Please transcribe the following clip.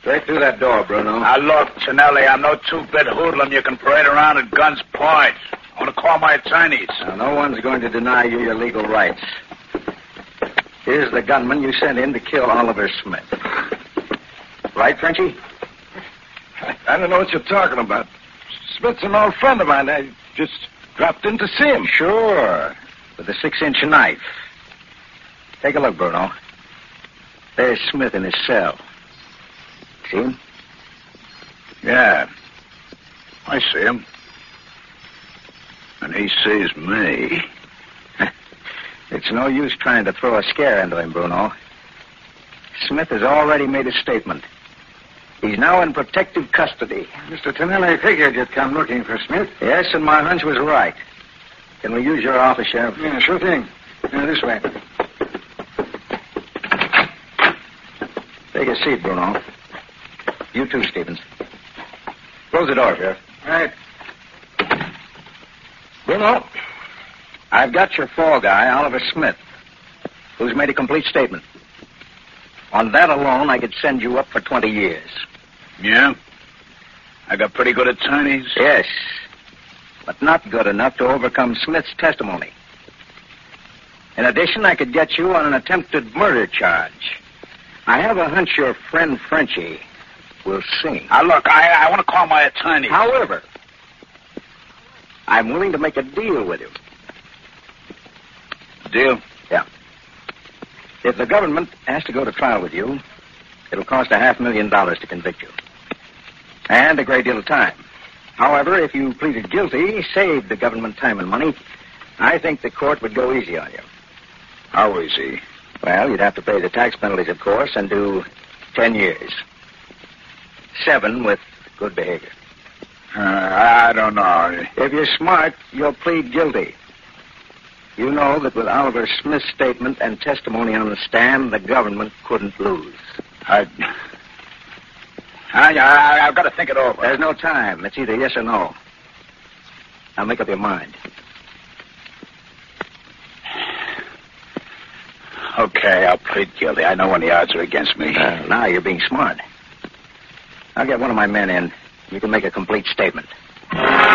Straight through that door, Bruno. Now, look, Tonelli, I'm no two-bit hoodlum you can parade around at guns point. I want to call my attorneys. Now, no one's going to deny you your legal rights. Here's the gunman you sent in to kill Oliver Smith. Right, Frenchie? I don't know what you're talking about. Smith's an old friend of mine. I just dropped in to see him. Sure. With a 6-inch knife. Take a look, Bruno. There's Smith in his cell. See him? Yeah. I see him. And he sees me. It's no use trying to throw a scare into him, Bruno. Smith has already made a statement. He's now in protective custody. Mr. Tonelli figured you'd come looking for Smith. Yes, and my hunch was right. Can we use your office, Sheriff? Yeah, sure thing. This way. Take a seat, Bruno. You too, Stevens. Close the door, Sheriff. Right. Bruno, I've got your fall guy, Oliver Smith, who's made a complete statement. On that alone, I could send you up for 20 years. Yeah? I got pretty good attorneys. Yes, but not good enough to overcome Smith's testimony. In addition, I could get you on an attempted murder charge. I have a hunch your friend Frenchie will sing. Now, look, I want to call my attorney. However, I'm willing to make a deal with you. Deal? Yeah. If the government has to go to trial with you, it'll cost $500,000 to convict you. And a great deal of time. However, if you pleaded guilty, saved the government time and money, I think the court would go easy on you. How easy? Well, you'd have to pay the tax penalties, of course, and do 10 years. 7 with good behavior. I don't know. If you're smart, you'll plead guilty. You know that with Oliver Smith's statement and testimony on the stand, the government couldn't lose. I've got to think it over. There's no time. It's either yes or no. Now make up your mind. Okay, I'll plead guilty. I know when the odds are against me. Now you're being smart. I'll get one of my men in. You can make a complete statement.